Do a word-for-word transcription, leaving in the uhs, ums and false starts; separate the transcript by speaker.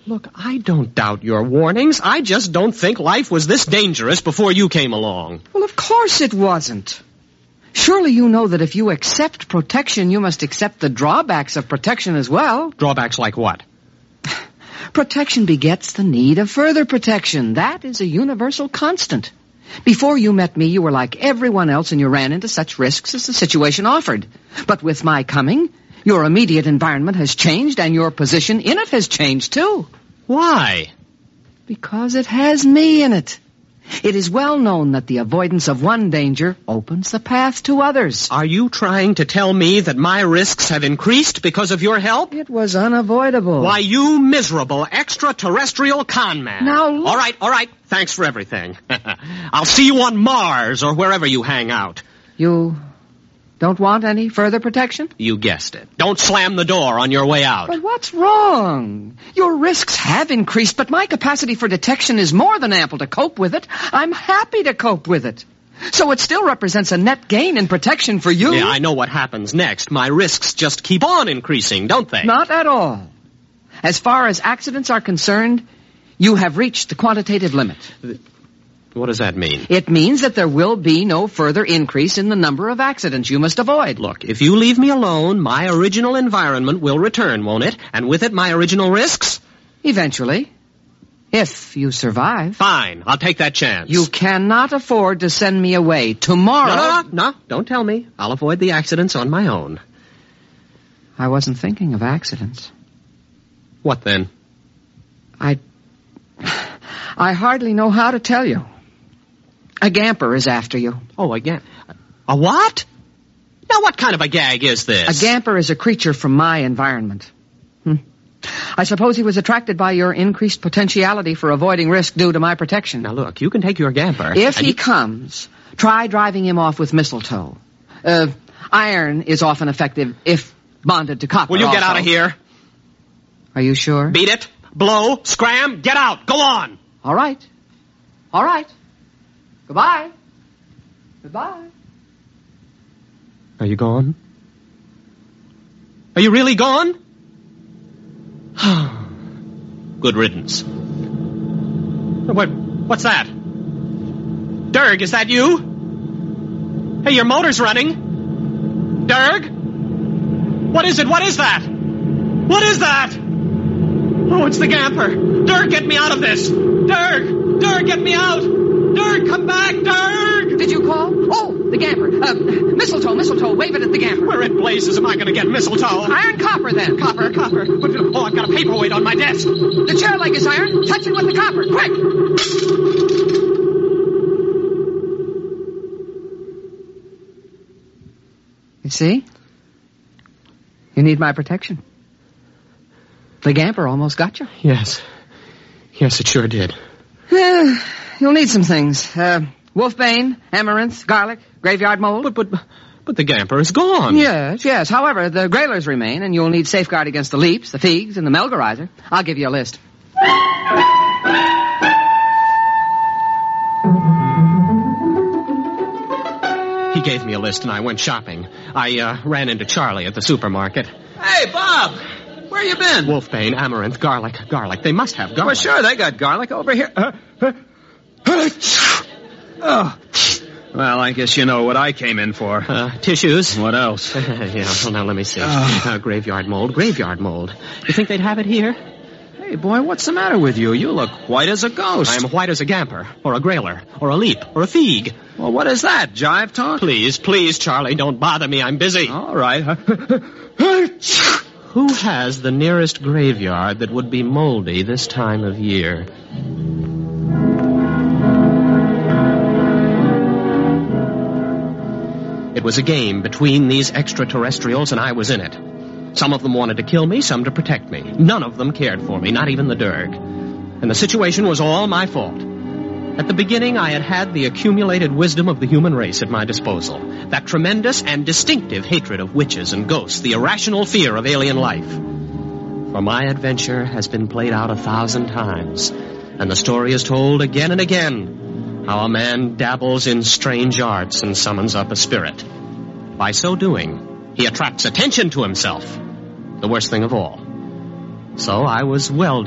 Speaker 1: Look, I don't doubt your warnings. I just don't think life was this dangerous before you came along.
Speaker 2: Well, of course it wasn't. Surely you know that if you accept protection, you must accept the drawbacks of protection as well.
Speaker 1: Drawbacks like what?
Speaker 2: Protection begets the need of further protection. That is a universal constant. Before you met me, you were like everyone else, and you ran into such risks as the situation offered. But with my coming, your immediate environment has changed, and your position in it has changed, too.
Speaker 1: Why?
Speaker 2: Because it has me in it. It is well known that the avoidance of one danger opens the path to others.
Speaker 1: Are you trying to tell me that my risks have increased because of your help?
Speaker 2: It was unavoidable.
Speaker 1: Why, you miserable extraterrestrial con man.
Speaker 2: Now, look.
Speaker 1: All right, all right. Thanks for everything. I'll see you on Mars or wherever you hang out.
Speaker 2: You don't want any further protection?
Speaker 1: You guessed it. Don't slam the door on your way out.
Speaker 2: But what's wrong? Your risks have increased, but my capacity for detection is more than ample to cope with it. I'm happy to cope with it. So it still represents a net gain in protection for you.
Speaker 1: Yeah, I know what happens next. My risks just keep on increasing, don't they?
Speaker 2: Not at all. As far as accidents are concerned, you have reached the quantitative limit.
Speaker 1: What does that mean?
Speaker 2: It means that there will be no further increase in the number of accidents you must avoid.
Speaker 1: Look, if you leave me alone, my original environment will return, won't it? And with it, my original risks?
Speaker 2: Eventually. If you survive.
Speaker 1: Fine, I'll take that chance.
Speaker 2: You cannot afford to send me away tomorrow.
Speaker 1: No, no, no, no, don't tell me. I'll avoid the accidents on my own.
Speaker 2: I wasn't thinking of accidents.
Speaker 1: What then?
Speaker 2: I... I hardly know how to tell you. A gamper is after you.
Speaker 1: Oh, a gam... A what? Now, what kind of a gag is this?
Speaker 2: A gamper is a creature from my environment. Hmm. I suppose he was attracted by your increased potentiality for avoiding risk due to my protection.
Speaker 1: Now, look, you can take your gamper...
Speaker 2: If he
Speaker 1: you...
Speaker 2: comes, try driving him off with mistletoe. Uh, iron is often effective if bonded to copper.
Speaker 1: Will you
Speaker 2: also.
Speaker 1: get out of here?
Speaker 2: Are you sure?
Speaker 1: Beat it. Blow. Scram. Get out. Go on.
Speaker 2: All right. All right. Goodbye. Goodbye.
Speaker 1: Are you gone? Are you really gone? Good riddance. What? What's that? Durg, is that you? Hey, your motor's running. Durg? What is it? What is that? What is that? Oh, it's the gamper. Durg, get me out of this. Durg! Durg, get me out! Durg, come back, Durg!
Speaker 2: Did you call? Oh, the gamper. Uh, mistletoe, mistletoe, wave it at the gamper.
Speaker 1: Where in blazes am I going to get mistletoe?
Speaker 2: Iron copper, then.
Speaker 1: Copper, copper. Oh, I've got a paperweight on my desk.
Speaker 2: The chair leg is iron. Touch it with the copper, quick! You see? You need my protection. The gamper almost got you.
Speaker 1: Yes. Yes, it sure did.
Speaker 2: Uh, you'll need some things. Uh, wolfbane, amaranth, garlic, graveyard mold.
Speaker 1: But, but, but the gamper is gone.
Speaker 2: Yes, yes. However, the grailers remain, and you'll need safeguard against the leaps, the figs, and the melgarizer. I'll give you a list.
Speaker 1: He gave me a list, and I went shopping. I uh, ran into Charlie at the supermarket.
Speaker 3: Hey, Bob! Where you been?
Speaker 1: Wolfbane, amaranth, garlic, garlic. They must have garlic.
Speaker 3: Well, sure, they got garlic over here. Uh, uh, oh. Well, I guess you know what I came in for.
Speaker 1: Uh, tissues.
Speaker 3: What else?
Speaker 1: Yeah, well, now let me see.
Speaker 3: Oh.
Speaker 1: Uh, graveyard mold, graveyard mold. You think they'd have it here?
Speaker 3: Hey, boy, what's the matter with you? You look white as a ghost.
Speaker 1: I'm white as a gamper, or a grailer, or a leap, or a fig.
Speaker 3: Well, what is that, jive talk?
Speaker 1: Please, please, Charlie, don't bother me. I'm busy.
Speaker 3: All right.
Speaker 1: Who has the nearest graveyard that would be moldy this time of year? It was a game between these extraterrestrials, and I was in it. Some of them wanted to kill me, some to protect me. None of them cared for me, not even the Durg. And the situation was all my fault. At the beginning, I had had the accumulated wisdom of the human race at my disposal. That tremendous and distinctive hatred of witches and ghosts, the irrational fear of alien life. For my adventure has been played out a thousand times, and the story is told again and again, how a man dabbles in strange arts and summons up a spirit. By so doing, he attracts attention to himself, the worst thing of all. So I was well